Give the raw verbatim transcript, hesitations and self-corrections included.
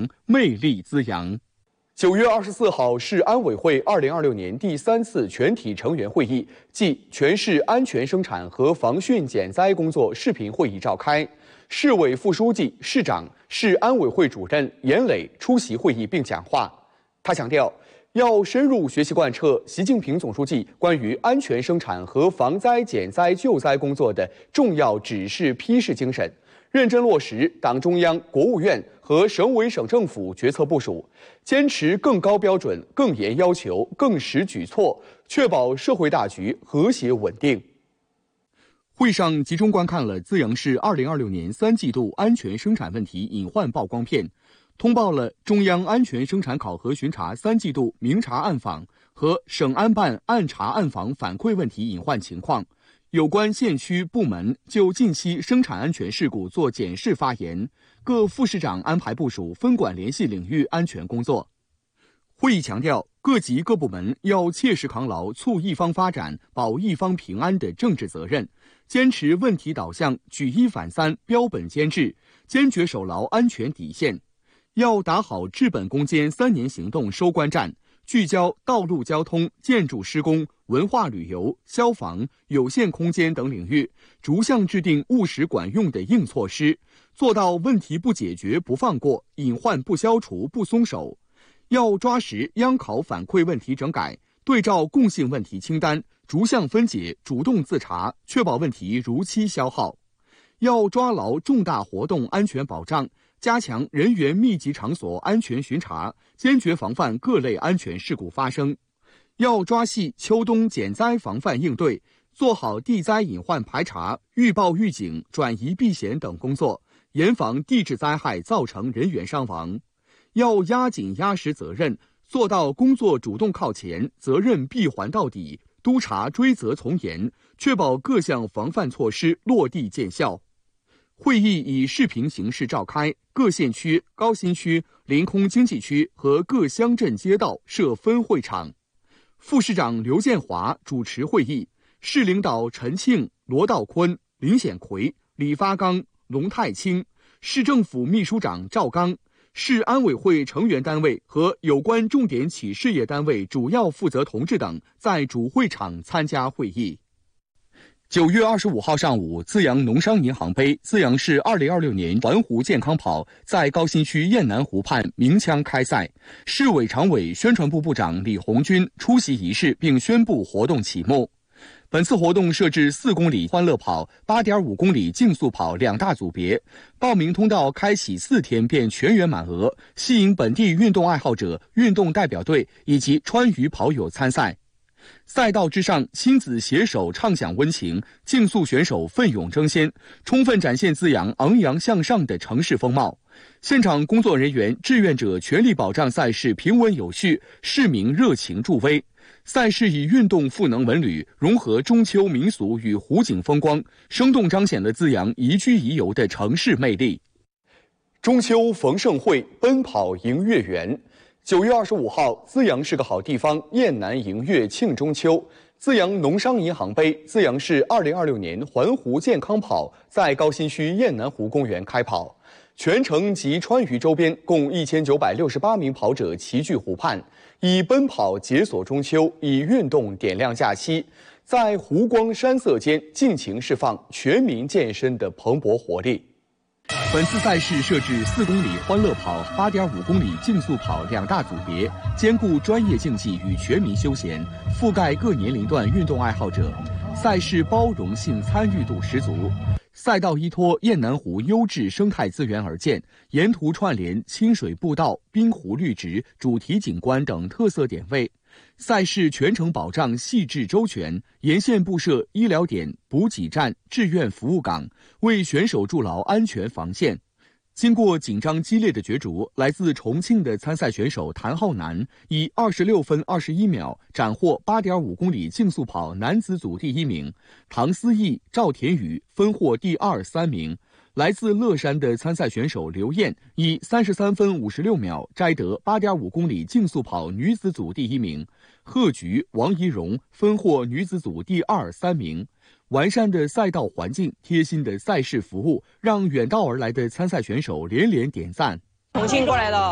强，魅力滋扬。 九月二十四号，市安委会二零二六年第三次全体成员会议暨全市安全生产和防汛减灾工作视频会议召开。市委副书记、市长、市安委会主任严磊出席会议并讲话。他强调，要深入学习贯彻习近平总书记关于安全生产和防灾减灾救灾工作的重要指示批示精神，认真落实党中央、国务院和省委省政府决策部署，坚持更高标准、更严要求、更实举措，确保社会大局和谐稳定。 会上集中观看了资阳市二零二六年三季度安全生产问题隐患曝光片，通报了中央安全生产考核巡查三季度明察暗访和省安办暗查暗访反馈问题隐患情况。有关县区部门就近期生产安全事故做检视发言，各副市长安排部署分管联系领域安全工作。会议强调，各级各部门要切实扛牢促一方发展、保一方平安的政治责任，坚持问题导向、举一反三、标本兼治，坚决守牢安全底线。要打好治本攻坚三年行动收官战，聚焦道路交通、建筑施工、文化旅游、消防、有限空间等领域，逐项制定务实管用的硬措施，做到问题不解决不放过，隐患不消除不松手。要抓实央考反馈问题整改，对照共性问题清单，逐项分解，主动自查，确保问题如期消耗。要抓牢重大活动安全保障，加强人员密集场所安全巡查，坚决防范各类安全事故发生。要抓细秋冬减灾防范应对，做好地灾隐患排查、预报预警、转移避险等工作，严防地质灾害造成人员伤亡。要压紧压实责任，做到工作主动靠前，责任闭环到底，督查追责从严，确保各项防范措施落地见效。会议以视频形式召开，各县区、高新区、临空经济区和各乡镇街道设分会场。副市长刘建华主持会议，市领导陈庆、罗道坤、林显奎、李发刚、龙太清，市政府秘书长赵刚，市安委会成员单位和有关重点企事业单位主要负责同志等在主会场参加会议。 九月二十五号上午，资阳农商银行杯资阳市二零二六年环湖健康跑在高新区雁南湖畔鸣枪开赛，市委常委、宣传部部长李红军出席仪式并宣布活动启幕。本次活动设置四公里欢乐跑、八点五公里竞速跑两大组别，报名通道开启四天便全员满额，吸引本地运动爱好者、运动代表队以及川渝跑友参赛。赛道之上，亲子携手畅享温情，竞速选手奋勇争先，充分展现资阳昂扬向上的城市风貌。现场工作人员、志愿者全力保障赛事平稳有序，市民热情助威。赛事以运动赋能文旅，融合中秋民俗与湖景风光，生动彰显了资阳宜居宜游的城市魅力。中秋逢盛会，奔跑迎月圆。九月二十五号，资阳是个好地方，雁南迎月庆中秋。资阳农商银行杯资阳市二零二六年环湖健康跑在高新区雁南湖公园开跑，全程及川渝周边共一千九百六十八名跑者齐聚湖畔，以奔跑解锁中秋，以运动点亮假期，在湖光山色间尽情释放全民健身的蓬勃活力。 本次赛事设置四公里欢乐跑、八点五公里竞速跑两大组别，兼顾专业竞技与全民休闲，覆盖各年龄段运动爱好者。赛事包容性、参与度十足。赛道依托雁南湖优质生态资源而建，沿途串联清水步道、滨湖绿植、主题景观等特色点位。赛事全程保障细致周全，沿线布设医疗点、补给站、志愿服务岗，为选手筑牢安全防线。经过紧张激烈的角逐，来自重庆的参赛选手谭浩南以二十六分二十一秒斩获八点五公里竞速跑男子组第一名，唐思义、赵田宇分获第二、三名。来自乐山的参赛选手刘艳以三十三分五十六秒摘得八点五公里竞速跑女子组第一名，贺菊、王怡蓉分获女子组第二、三名。完善的赛道环境、贴心的赛事服务，让远道而来的参赛选手连连点赞。 重庆过来的，